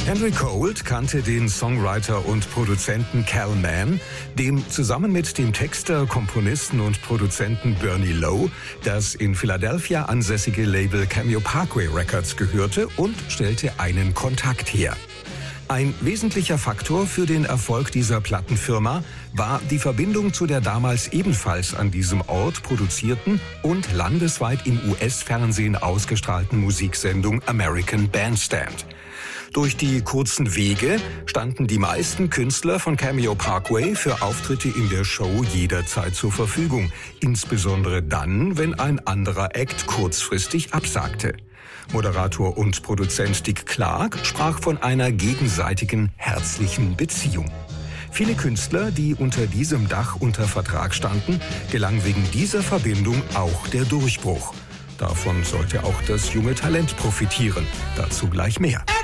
Henry Gold kannte den Songwriter und Produzenten Cal Mann, dem zusammen mit dem Texter, Komponisten und Produzenten Bernie Lowe das in Philadelphia ansässige Label Cameo Parkway Records gehörte, und stellte einen Kontakt her. Ein wesentlicher Faktor für den Erfolg dieser Plattenfirma war die Verbindung zu der damals ebenfalls an diesem Ort produzierten und landesweit im US-Fernsehen ausgestrahlten Musiksendung American Bandstand. Durch die kurzen Wege standen die meisten Künstler von Cameo Parkway für Auftritte in der Show jederzeit zur Verfügung, insbesondere dann, wenn ein anderer Act kurzfristig absagte. Moderator und Produzent Dick Clark sprach von einer gegenseitigen herzlichen Beziehung. Viele Künstler, die unter diesem Dach unter Vertrag standen, gelang wegen dieser Verbindung auch der Durchbruch. Davon sollte auch das junge Talent profitieren. Dazu gleich mehr.